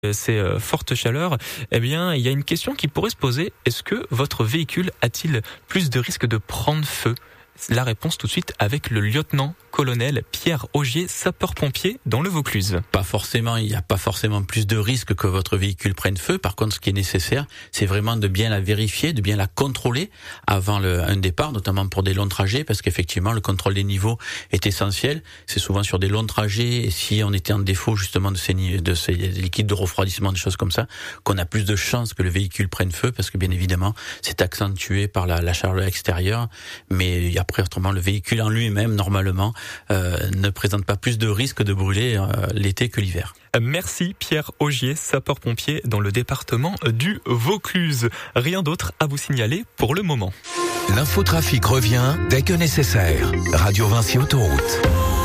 ces fortes chaleurs, eh bien, il y a une question qui pourrait se poser. Est-ce que votre véhicule a-t-il plus de risques de prendre feu ? La réponse tout de suite avec le lieutenant-colonel Pierre Augier, sapeur-pompier dans le Vaucluse. Pas forcément, il n'y a pas forcément plus de risques que votre véhicule prenne feu. Par contre, ce qui est nécessaire, c'est vraiment de bien la vérifier, de bien la contrôler avant un départ, notamment pour des longs trajets, parce qu'effectivement, le contrôle des niveaux est essentiel. C'est souvent sur des longs trajets, et si on était en défaut justement de ces liquides de refroidissement, des choses comme ça, qu'on a plus de chances que le véhicule prenne feu, parce que bien évidemment, c'est accentué par la chaleur extérieure, mais après, autrement, le véhicule en lui-même, normalement, ne présente pas plus de risques de brûler l'été que l'hiver. Merci Pierre Augier, sapeur-pompier dans le département du Vaucluse. Rien d'autre à vous signaler pour le moment. L'infotrafic revient dès que nécessaire. Radio Vinci Autoroute.